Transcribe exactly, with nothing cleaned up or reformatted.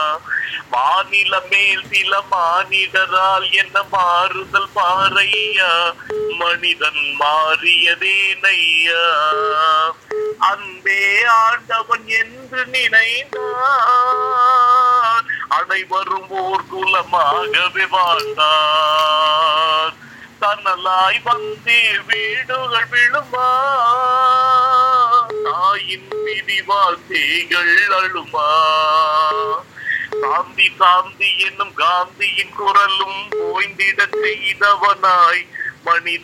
மாநில மேல் சில மானிடரால் என்ன மாறுதல் பாறையா, மனிதன் மாறியதே நையா. அன்பே ஆண்டவன் என்று நினைந்தார், அனைவரும் ஓர் குலமாகவே வாழ்ந்தார். தன்னலாய் வந்தே வீடுகள் விழுமா, தாயின் பிரிவால் தேகள் அழுமா. சாந்தி சாந்தி என்னும் காந்தியின் குரலும் ஓய்ந்திட செய்தவனாய் மனித